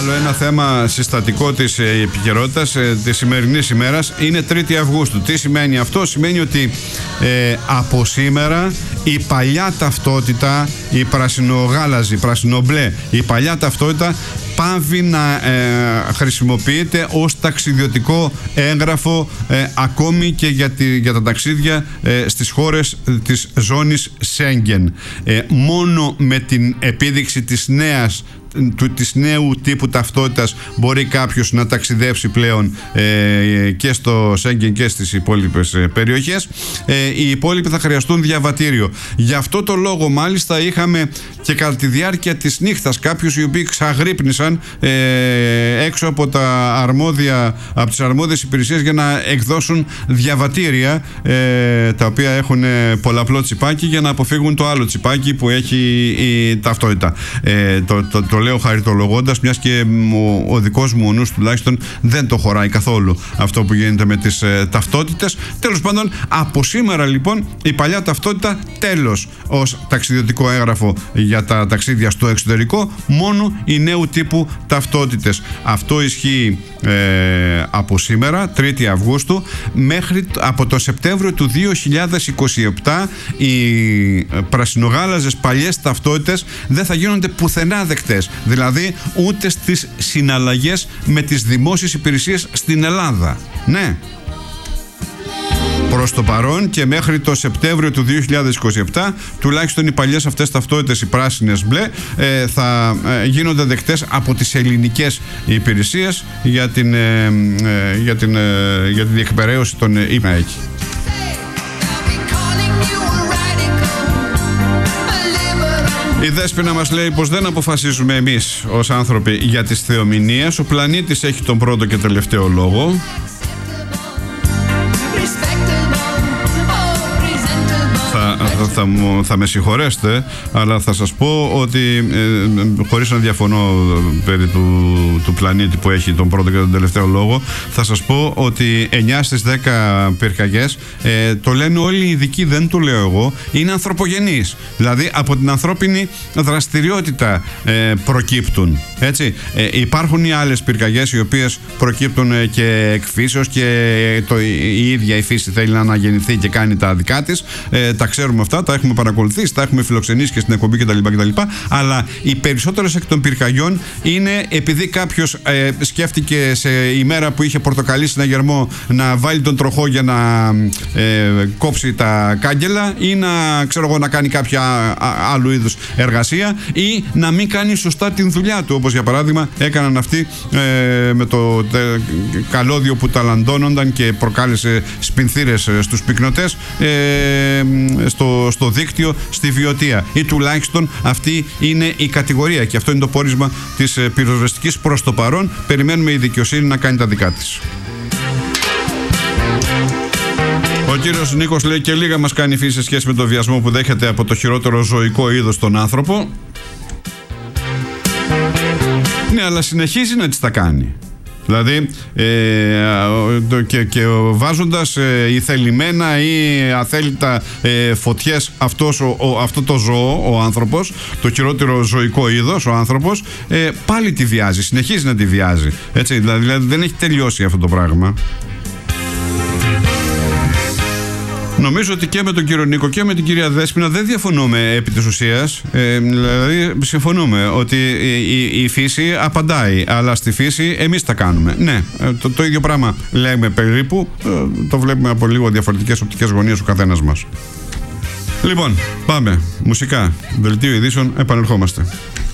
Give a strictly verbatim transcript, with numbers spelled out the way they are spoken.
Άλλο ένα θέμα συστατικό της επικαιρότητας της σημερινής ημέρας είναι τρίτη Αυγούστου. Τι σημαίνει αυτό? Σημαίνει ότι ε, από σήμερα η παλιά ταυτότητα, η πρασινογάλαζη, η πρασινομπλε, η παλιά ταυτότητα πάβει να ε, χρησιμοποιείται ως ταξιδιωτικό έγγραφο ε, ακόμη και για, τη, για τα ταξίδια ε, στις χώρες της ζώνης Σέγγεν. Ε, μόνο με την επίδειξη της νέας του, της νέου τύπου ταυτότητας μπορεί κάποιος να ταξιδέψει πλέον ε, και στο Σέγγεν και στις υπόλοιπες ε, περιοχές. Ε, οι υπόλοιποι θα χρειαστούν διαβατήριο. Γι' αυτό το λόγο μάλιστα είχαμε και κατά τη διάρκεια της νύχτας κάποιους οι οποίοι ξαγρύπνησαν ε, έξω από, τα αρμόδια, από τις αρμόδιες υπηρεσίες για να εκδώσουν διαβατήρια ε, τα οποία έχουν πολλαπλό τσιπάκι για να αποφύγουν το άλλο τσιπάκι που έχει η ταυτότητα. Ε, το, το, το λέω χαριτολογώντας, μιας και ο, ο δικός μου ο νους τουλάχιστον δεν το χωράει καθόλου αυτό που γίνεται με τις ε, ταυτότητες. Τέλος πάντων, από σήμερα λοιπόν η παλιά ταυτότητα τέλος ως ταξιδιωτικό έγγραφο για τα ταξίδια στο εξωτερικό, μόνο οι νέου τύπου ταυτότητες. Αυτό ισχύει ε, από σήμερα, τρίτη Αυγούστου, μέχρι από το Σεπτέμβριο του δύο χιλιάδες είκοσι επτά οι πρασινογάλαζες παλιές ταυτότητες δεν θα γίνονται πουθενά δεκτές. Δηλαδή ούτε στις συναλλαγές με τις δημόσιες υπηρεσίες στην Ελλάδα. Ναι. Προς το παρόν και μέχρι το Σεπτέμβριο του δύο χιλιάδες είκοσι επτά τουλάχιστον οι παλιές αυτές ταυτότητες, οι πράσινες μπλε, ε, θα ε, γίνονται δεκτές από τις ελληνικές υπηρεσίες για την, ε, ε, για την, ε, για την διεκπεραίωση των ε, ΙΠΑ εκεί. Η Δέσποινα μας λέει πως δεν αποφασίζουμε εμείς ως άνθρωποι για τις θεομηνίες. Ο πλανήτης έχει τον πρώτο και τελευταίο λόγο. Θα, θα, θα, θα με συγχωρέσετε, αλλά θα σας πω ότι ε, χωρίς να διαφωνώ περί του, του πλανήτη που έχει τον πρώτο και τον τελευταίο λόγο, θα σας πω ότι εννιά στις δέκα πυρκαγιές, ε, το λένε όλοι οι ειδικοί, δεν το λέω εγώ, είναι ανθρωπογενείς. Δηλαδή από την ανθρώπινη δραστηριότητα ε, προκύπτουν. Έτσι. Ε, υπάρχουν οι άλλες πυρκαγιές οι οποίες προκύπτουν ε, και εκ φύσεως και το, η ίδια η φύση θέλει να αναγεννηθεί και κάνει τα δικά της. Ε, τα ξέρουμε αυτά, τα έχουμε παρακολουθήσει, τα έχουμε φιλοξενήσει και στην εκπομπή κτλ. κτλ. Αλλά οι περισσότερες εκ των πυρκαγιών είναι επειδή κάποιος ε, σκέφτηκε σε ημέρα που είχε πορτοκαλί συναγερμό να βάλει τον τροχό για να ε, κόψει τα κάγκελα ή να, ξέρω εγώ, να κάνει κάποια άλλου είδους εργασία ή να μην κάνει σωστά την δουλειά του, όπως για παράδειγμα έκαναν αυτοί ε, με το τε, καλώδιο που ταλαντώνονταν και προκάλεσε σπινθήρες στους πυκνοτές ε, στο, στο δίκτυο, στη Βιωτία, ή τουλάχιστον αυτή είναι η κατηγορία και αυτό είναι το πόρισμα της πυροσβεστικής προς το παρόν. Περιμένουμε η δικαιοσύνη να κάνει τα δικά της. Ο κύριος Νίκος λέει και λίγα μας κάνει η φύση σε σχέση με το βιασμό που δέχεται από το χειρότερο ζωικό είδος, τον άνθρωπο. Ναι, αλλά συνεχίζει να τις τα κάνει. Δηλαδή ε, και, και βάζοντας ε, ηθελημένα ή αθέλητα ε, φωτιές αυτός, ο, ο, αυτό το ζώο, ο άνθρωπος, το χειρότερο ζωικό είδος, ο άνθρωπος, ε, πάλι τη βιάζει, συνεχίζει να τη βιάζει. Έτσι, δηλαδή, δηλαδή δεν έχει τελειώσει αυτό το πράγμα. Νομίζω ότι και με τον κύριο Νίκο και με την κυρία Δέσποινα δεν διαφωνούμε επί της ουσίας. Ε, δηλαδή συμφωνούμε ότι η, η φύση απαντάει, αλλά στη φύση εμείς τα κάνουμε. Ναι, το, το ίδιο πράγμα λέμε περίπου, το βλέπουμε από λίγο διαφορετικές οπτικές γωνίες ο καθένας μας. Λοιπόν, πάμε. Μουσικά. Δελτίο ειδήσεων, επανερχόμαστε.